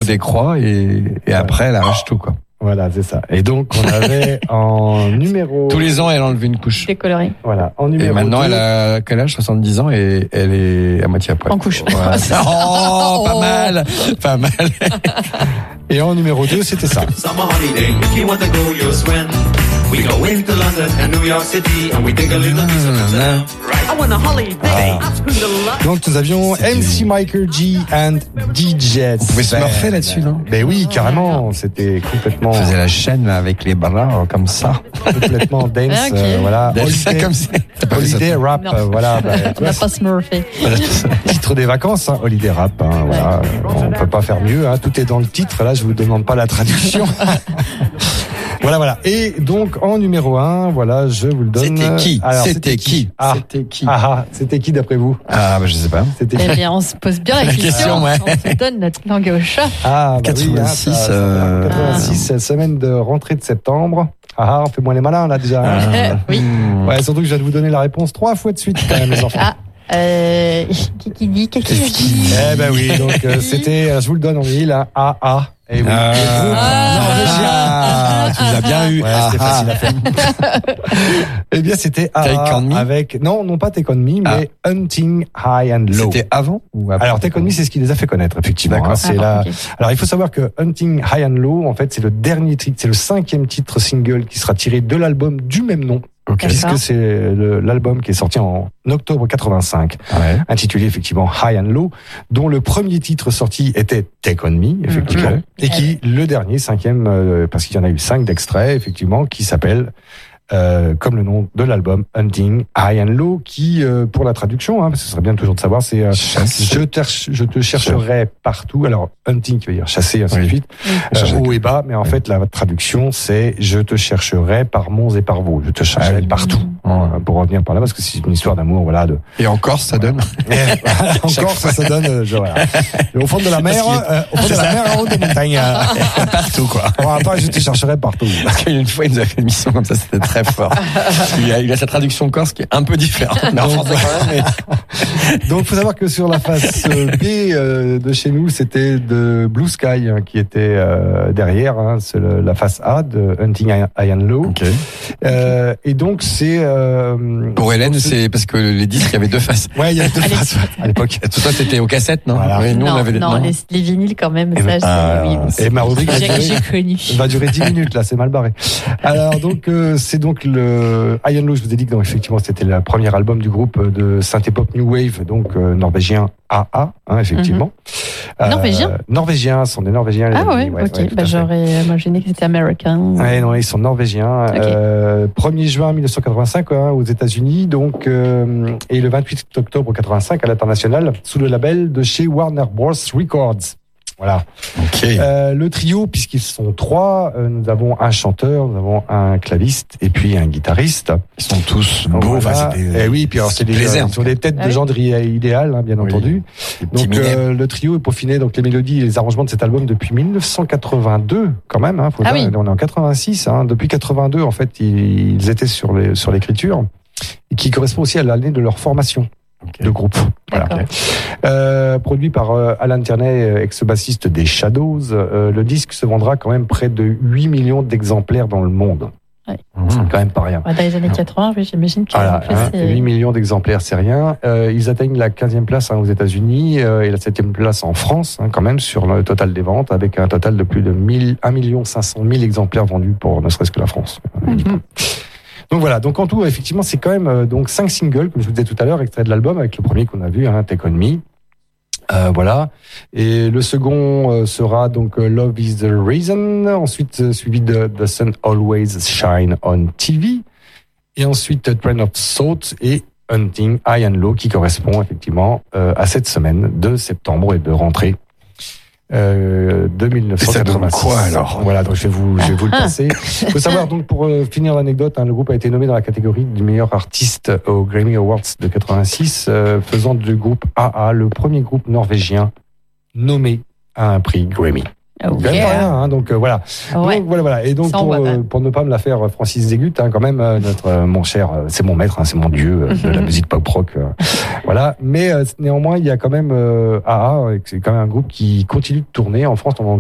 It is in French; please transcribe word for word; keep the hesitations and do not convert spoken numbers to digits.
des croix et, et après elle arrache tout quoi. Voilà, c'est ça. Et donc, on avait en numéro... Tous les ans, elle enlevait une couche. Décolorée. Voilà, en numéro Et maintenant, deux... elle a quel âge? soixante-dix ans et elle est à moitié à poil. En couche. Voilà. Oh, pas mal, pas mal. Et en numéro deux, c'était ça. We go into London and New York City and we take a little piece of Amsterdam. I want a holiday. Ah. Donc nous avions M C Michael G and D J. Vous pouvez se morfer là-dessus, non? Ben oui, carrément. C'était complètement. On faisait la chaîne là, avec les bras comme ça. Complètement dance, ah, okay. euh, voilà. Holiday, comme ça. Holiday rap, euh, voilà. Bah, on n'a pas smurfé. Titre des vacances, hein, Holiday rap. Hein, voilà. On peut pas faire mieux. Hein, tout est dans le titre. Là, je vous demande pas la traduction. Voilà, voilà. Et donc, en numéro un, voilà, je vous le donne. C'était qui? Alors, c'était, c'était qui, qui ah. C'était qui ah, ah, c'était qui d'après vous? Ah, bah, je sais pas. C'était eh bien, on se pose bien la, la question. question ouais. On se donne notre langue au chat. Ah, bah quatre-vingt-six, oui, hein, ça, euh... quatre-vingt-six, ah. Semaine de rentrée de septembre. Ah, ah, fais-moi les malins, là, déjà. Ah. Hein. Oui. Ouais, surtout que je viens de vous donner la réponse trois fois de suite, quand même, les enfants. Ah. Euh, qui qui dit, qui dit? Eh ben oui, donc, euh, c'était, je vous le donne en mille, hein, A A. Et oui. Ah, ah, ah, tu nous as bien eu. Ouais, ah, c'était ah. facile à faire. Eh bien, c'était A A avec, non, non pas Take On Me, ah. mais Hunting High and Low. C'était avant ou après? Alors, Take On Me, c'est ce qui les a fait connaître, effectivement. Hein, c'est ah, la... okay. Alors, il faut savoir que Hunting High and Low, en fait, c'est le dernier titre, c'est le cinquième titre single qui sera tiré de l'album du même nom. Okay. Puisque c'est le, l'album qui est sorti en octobre quatre-vingt-cinq, ouais. intitulé effectivement High and Low, dont le premier titre sorti était Take On Me, effectivement, mmh. et qui, le dernier, cinquième, euh, parce qu'il y en a eu cinq d'extraits, effectivement, qui s'appelle, euh, comme le nom de l'album, Hunting High and Low, qui, euh, pour la traduction, hein, parce que ce serait bien toujours de savoir, c'est euh, je, je te chercherai partout. Alors, hunting qui veut dire chasser, ainsi oui. de suite, euh, haut et bas, mais en oui. fait, la traduction, c'est je te chercherai par monts et par vaux. Je te chercherai ah, partout, mmh. hein, pour revenir par là, parce que c'est une histoire d'amour, voilà. De... Et en Corse, ça donne En Corse, ça, ça donne, euh, je, voilà. Au fond de la mer, euh, au fond de la mer, en haut des montagnes. Partout, quoi. Bon, après, je te chercherai partout. Parce qu'une fois, il nous a fait une mission comme ça, c'était très fort. Il a, il a sa traduction corse qui est un peu différente. Mais en français quand même. Mais... Donc, faut savoir que sur la face B euh, de chez nous, c'était de Blue Sky hein, qui était euh, derrière. Hein, c'est le, la face A de Hunting High and Low. Okay. Euh, et donc, c'est... Euh, Pour Hélène, c'est... c'est parce que les disques, il y avait deux faces. Ouais, il y avait deux faces à l'époque. Tout ça, c'était aux cassettes, non? Voilà. Oui, nous, non, on avait... non, non. Les, les vinyles quand même. Et, ça, ah, oui, et ma rubrique j'ai, j'ai connu. va durer dix minutes, là, c'est mal barré. Alors, donc, euh, c'est donc le High and Low, je vous ai dit que donc, effectivement c'était le premier album du groupe de synthé-pop New Wave, donc euh, norvégien A A, hein, effectivement. Mm-hmm. Euh, norvégien Norvégiens, sont des Norvégiens. Ah ouais, ouais, ok. Ouais, bah, j'aurais imaginé que c'était américain. Ouais, non, ils sont norvégiens. Okay. Euh, premier juin mille neuf cent quatre-vingt-cinq hein, aux États-Unis, donc euh, et le vingt-huit octobre quatre-vingt-cinq à l'international sous le label de chez Warner Bros Records. Voilà. Okay. Euh, le trio, puisqu'ils sont trois, euh, nous avons un chanteur, nous avons un claviste et puis un guitariste. Ils sont tous beaux. Voilà. Enfin, c'est des, et oui, puis alors c'est des, plaisir, euh, sur des têtes ah, de gens idéales, hein, bien oui. entendu. Donc euh, le trio est peaufiné, donc les mélodies et les arrangements de cet album depuis mille neuf cent quatre-vingt-deux, quand même. Hein, faut ah dire, oui. On est en quatre-vingt-six. Hein, depuis quatre-vingt-deux, en fait, ils, ils étaient sur les sur l'écriture, et qui correspond aussi à l'année de leur formation. Okay. De groupe. Voilà. Euh, produit par euh, Alan Tierney, ex-bassiste des Shadows, euh, le disque se vendra quand même près de huit millions d'exemplaires dans le monde. Ouais. Mmh. C'est quand même pas rien. Dans les années quatre-vingts, oui, j'imagine que voilà, plus, hein, c'est... huit millions d'exemplaires, c'est rien. Euh, ils atteignent la quinzième place hein, aux États-Unis euh, et la septième place en France, hein, quand même, sur le total des ventes, avec un total de plus de un million cinq cent mille exemplaires vendus pour ne serait-ce que la France. Mmh. Donc voilà, donc en tout, effectivement, c'est quand même euh, donc cinq singles, comme je vous disais tout à l'heure, extraits de l'album, avec le premier qu'on a vu, hein, Take On Me. Euh, voilà. Et le second euh, sera donc euh, Love Is the Reason, ensuite euh, suivi de The Sun Always Shine on T V, et ensuite Train of Thought et Hunting High and Low, qui correspond effectivement euh, à cette semaine de septembre et de rentrée. Euh, de mille neuf cent quatre-vingt-six. Quoi alors? Voilà, donc je vais vous, je vais vous le passer. Il faut savoir donc pour euh, finir l'anecdote, hein, le groupe a été nommé dans la catégorie du meilleur artiste aux Grammy Awards de quatre-vingt-six, euh, faisant du groupe A A le premier groupe norvégien nommé à un prix Grammy. Okay. Rien, hein, donc euh, voilà. Ouais. Donc voilà, voilà. Et donc pour, euh, pour ne pas me la faire, Francis Zégut, hein, quand même, euh, notre euh, mon cher, euh, c'est mon maître, hein, c'est mon dieu euh, de la musique pop rock. Euh, voilà. Mais euh, néanmoins, il y a quand même euh, A A, c'est quand même un groupe qui continue de tourner en France. On